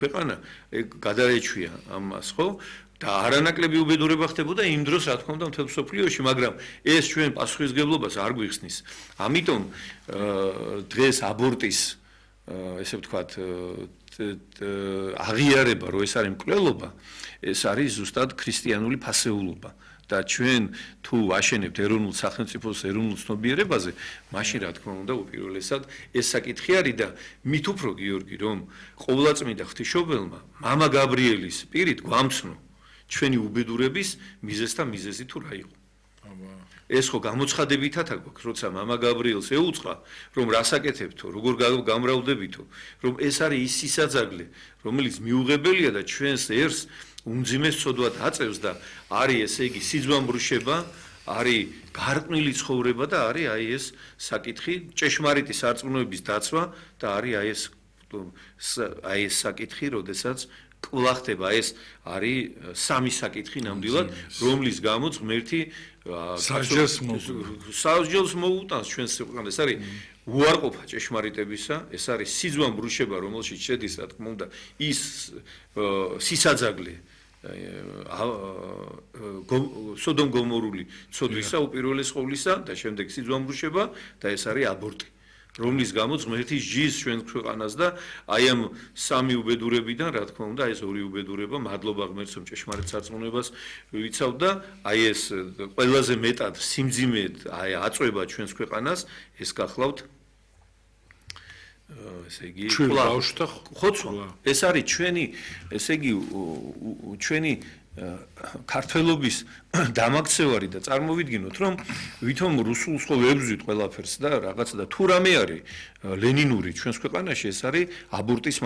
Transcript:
ქვეყანა გადაეჩვია ამას, ხო? და არანაკლები უბედურება ხდებოდა იმ დროს, რა თქმა უნდა, მთელ მსოფლიოში, მაგრამ ეს ჩვენ პასუხისმგებლობას არ გვიხსნის. ამიტომ დღეს აბორტის ესე ვთქვათ აღიარება, რომ ეს არის მკვლელობა, ეს არის ზუსტად ქრისტიანული ფასეულობა. და ჩვენ თუ ვაშენებთ ეროვნულ სახელმწიფოს ეროვნულ ცნობიერებაზე, მაშინ რა თქმა უნდა, უპირველესად ეს საკითხი არის და მით უფრო გიორგი, რომ ყოვლადწმიდა ღვთისმშობელმა მამა გაბრიელის პირით გვამცნო ჩვენი უბედურების მიზეზ და მიზეზი თუ რა იყო. ეს ხო გამოცხადებითად აქვს, როცა მამა გაბრიელს ეუწყა, რომ რასაკეთებთო, როგორ გამრავლდებითო, რომ ეს არის ის სისაძაგლე, რომელიც მიუღებელია და ჩვენს ერს უმძიმეს ცოდვად აწევს და არის ესე იგი სიძვამბრუშება, არის გარყვნილი ცხოვრება და არის აი ეს საკითხი ჭეშმარიტი სარწმუნოების დაცვა და არის აი ეს საკითხი, როდესაც კვლავ ხდება ეს არის სამი საკითხი ნამდვილად, რომლის გამოც ღმერთი სასჯელს მოუტანს ჩვენს ქვეყანას. ეს არის უარყოფა ჭეშმარიტებისა, ეს არის სიძვამბრუშება, რომელშიც შედის, რა თქმა უნდა, ის სისაძაგლე სოდომ-გომორული ცოდვისა უპირველეს ყოვლისა და შემდეგ სიძვამბრუშება და ეს არის აბორტი, რომლის გამოც ღმერთი სჯის ჩვენ ქვეყანას და აი ამ სამი უბედურებიდან, რა თქმა უნდა, ეს ორი უბედურება, მადლობა ღმერთს, რომ ჭეშმარიტ სარწმუნოებას ვიცავ და აი ეს ყველაზე მეტად სიმძიმედ აი აწვება ჩვენს ქვეყანას, ეს გახლავთ ესე იგი ხოცვა. ეს არის ჩვენი, ესე იგი ჩვენი ქართველობის დამაქცევარი და წარმოვიდგინოთ, რომ ვითომ რუსულს ხო ვებზვით ყველაფერს და რაღაცა და თუ რამე არის ლენინური ჩვენს ქვეყანაში, ეს არის აბორტის